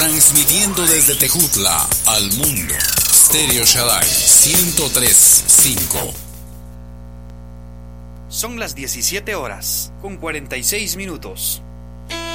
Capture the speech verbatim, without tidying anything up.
Transmitiendo desde Tejutla al mundo. Stereo Shaddai ciento tres punto cinco. Son las diecisiete horas con cuarenta y seis minutos.